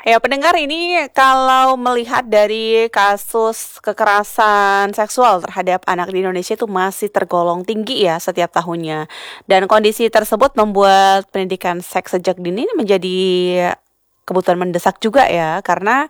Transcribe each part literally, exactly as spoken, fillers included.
Ya, pendengar ini kalau melihat dari kasus kekerasan seksual terhadap anak di Indonesia itu masih tergolong tinggi ya setiap tahunnya. Dan kondisi tersebut membuat pendidikan seks sejak dini menjadi kebutuhan mendesak juga ya, karena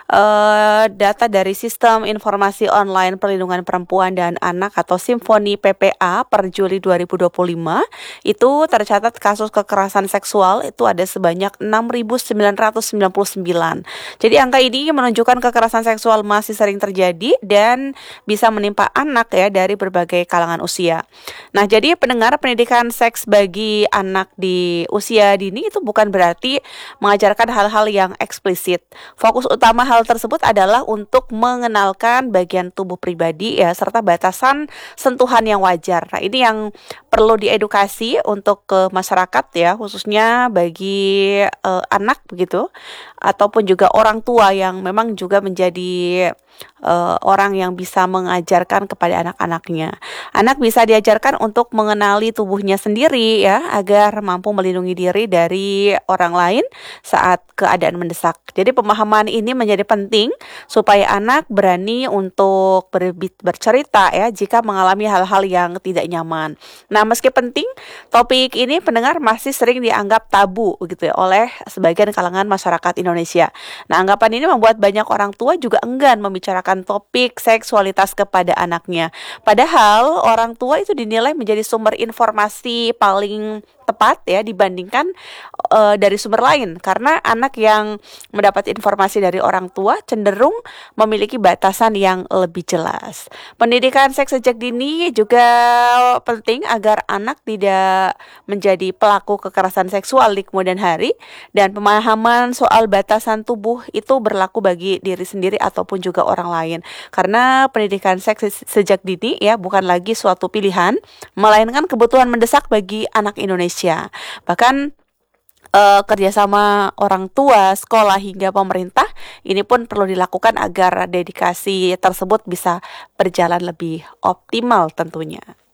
uh, data dari Sistem Informasi Online Perlindungan Perempuan dan Anak atau Simfoni P P A per Juli dua ribu dua puluh lima itu tercatat kasus kekerasan seksual itu ada sebanyak enam ribu sembilan ratus sembilan puluh sembilan. Jadi angka ini menunjukkan kekerasan seksual masih sering terjadi dan bisa menimpa anak ya dari berbagai kalangan usia. Nah, jadi pendengar, pendidikan seks bagi anak di usia dini itu bukan berarti mengajarkan hal-hal yang eksplisit. Fokus utama hal tersebut adalah untuk mengenalkan bagian tubuh pribadi ya serta batasan sentuhan yang wajar. Nah, ini yang perlu diedukasi untuk ke masyarakat ya, khususnya bagi uh, anak begitu, ataupun juga orang tua yang memang juga menjadi uh, orang yang bisa mengajarkan kepada anak-anaknya. Anak bisa diajarkan untuk mengenali tubuhnya sendiri ya, agar mampu melindungi diri dari orang lain saat keadaan mendesak. Jadi pemahaman ini menjadi penting supaya anak berani untuk ber- bercerita ya jika mengalami hal-hal yang tidak nyaman. Nah, meski penting, topik ini pendengar masih sering dianggap tabu gitu ya oleh sebagian kalangan masyarakat Indonesia. Nah, anggapan ini membuat banyak orang tua juga enggan membicarakan topik seksualitas kepada anaknya. Padahal orang tua itu dinilai menjadi sumber informasi paling tepat ya dibandingkan uh, dari sumber lain, karena anak yang mendapat informasi dari orang tua cenderung memiliki batasan yang lebih jelas. Pendidikan seks sejak dini juga penting agar anak tidak menjadi pelaku kekerasan seksual di kemudian hari, dan pemahaman soal batasan tubuh itu berlaku bagi diri sendiri ataupun juga orang lain. Karena pendidikan seks sejak dini ya bukan lagi suatu pilihan, melainkan kebutuhan mendesak bagi anak Indonesia. Bahkan uh, kerjasama orang tua, sekolah hingga pemerintah ini pun perlu dilakukan agar dedikasi tersebut bisa berjalan lebih optimal tentunya.